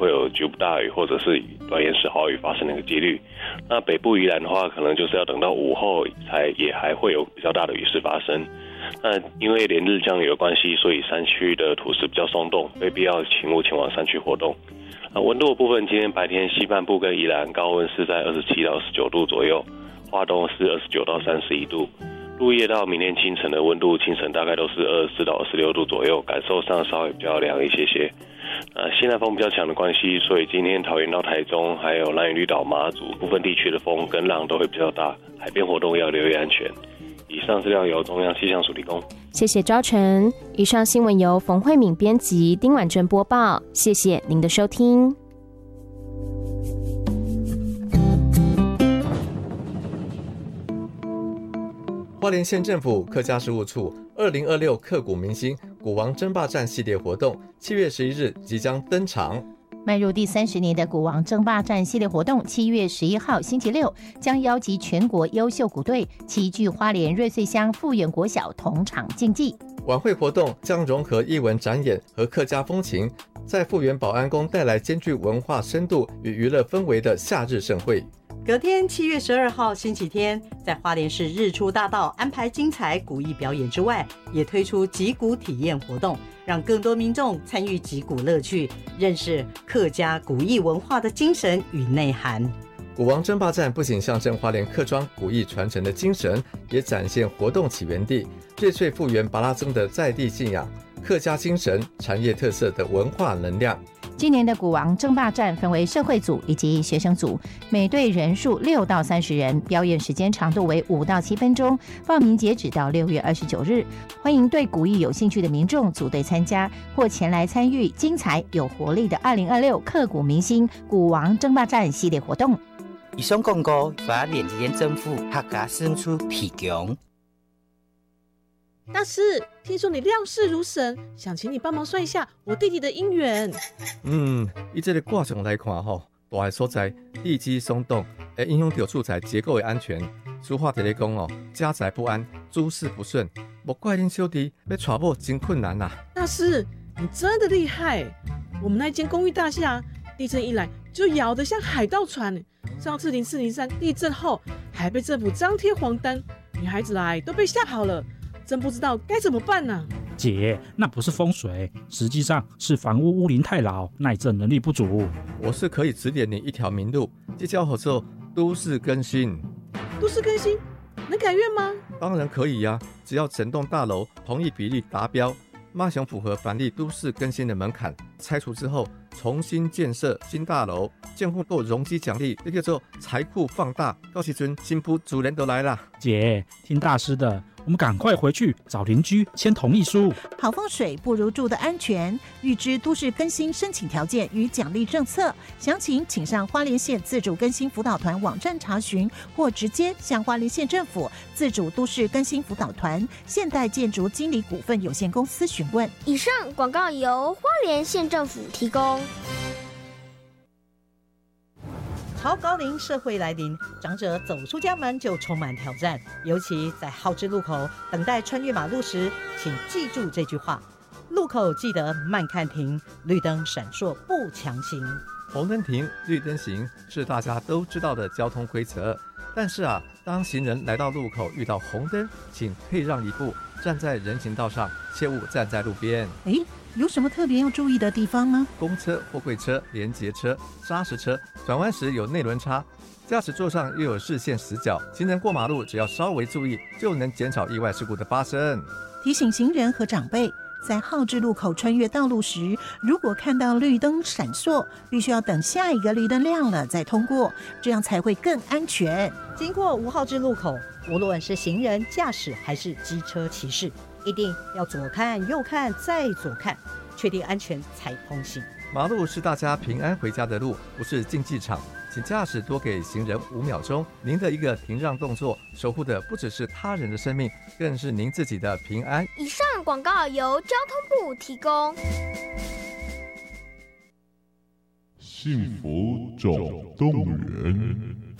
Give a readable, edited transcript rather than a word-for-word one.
会有局部大雨或者是短延时豪雨发生的一个几率。那北部宜兰的话，可能就是要等到午后也还会有比较大的雨势发生。那因为连日降雨的关系，所以山区的土石比较松动，非必要请勿前往山区活动。温度的部分，今天白天西半部跟宜兰高温是在27到19度左右，花东是29到31度。入夜到明天清晨的温度，清晨大概都是24到26度左右，感受上稍微比较凉一些些。西南风比较强的关系，所以今天桃园到台中，还有兰屿绿岛、马祖部分地区的风跟浪都会比较大，海边活动要留意安全。以上资料由中央气象署提供。 谢谢昭成。以上新闻由冯慧敏编辑，丁婉珍播报。谢谢您的收听。 花莲县政府客家事务处2026刻骨铭心古王争霸战系列活动7月11日即将登场。 迈入第30年的古王争霸战系列活动，7月11号星期六将邀集全国优秀鼓队齐聚花莲瑞穗乡富源国小同场竞技。 晚会活动将融合艺文展演和客家风情，在富源保安宫带来兼具文化深度与娱乐氛围的夏日盛会。 隔天7月12号星期天，在花莲市日出大道安排精彩古艺表演之外，也推出击鼓体验活动，让更多民众参与击鼓乐趣，认识客家古艺文化的精神与内涵。 古王争霸战不仅象征花莲客庄古艺传承的精神，也展现活动起源地瑞穗富源拔拉僧的在地信仰、客家精神、产业特色的文化能量。 今年的古王争霸战分为社会组以及学生组，每队人数6到30人，表演时间长度为5到7分钟，报名截止到6月29日。欢迎对古艺有兴趣的民众组队参加，或前来参与精彩有活力的2026刻骨铭心古王争霸战系列活动。 以上广告花莲县政府客家事务处提供。 大师，听说你料事如神，想请你帮忙算一下我弟弟的姻缘。 以这个卦象来看大的所在地基松动，会影响到住宅结构的安全。俗话在咧讲家宅不安，诸事不顺，莫怪恁小弟要娶某真困难啊。 大师，你真的厉害！我们那间公寓大厦，地震一来就摇得像海盗船。上次0403地震后，还被政府张贴黄单，女孩子来都被吓跑了。真不知道该怎么办呢。 姐，那不是风水，实际上是房屋屋龄太老，耐震能力不足。 我是可以指点你一条明路，这叫做都市更新。 都市更新能改院吗？ 当然可以呀，只要整栋大楼同意比例达标，马上符合凡例都市更新的门槛，拆除之后重新建设新大楼，建户够容积奖励，这叫做财库放大。到时阵新妇主人都来了。 姐，听大师的，我们赶快回去找邻居签同意书。 好风水不如住的安全，预知都市更新申请条件与奖励政策，详情请上花莲县自主更新辅导团网站查询，或直接向花莲县政府自主都市更新辅导团现代建筑经理股份有限公司询问。 以上广告由花莲县政府提供。 超高龄社会来临，长者走出家门就充满挑战，尤其在号志路口等待穿越马路时，请记住这句话：路口记得慢看停，绿灯闪烁不强行。 红灯停，绿灯行是大家都知道的交通规则，但是当行人来到路口遇到红灯，请退让一步，站在人行道上，切勿站在路边。 有什么特别要注意的地方吗？ 公车、货柜车、连结车、砂石车转弯时有内轮差，驾驶座上又有视线死角，行人过马路只要稍微注意，就能减少意外事故的发生。 提醒行人和长辈，在号志路口穿越道路时，如果看到绿灯闪烁，必须要等下一个绿灯亮了再通过，这样才会更安全。 经过5号志路口，无论是行人驾驶还是机车骑士，一定要左看右看再左看，确定安全才通行。 马路是大家平安回家的路，不是竞技场，请驾驶多给行人5秒钟。您的一个停让动作，守护的不只是他人的生命，更是您自己的平安。 以上广告由交通部提供。 幸福总动员。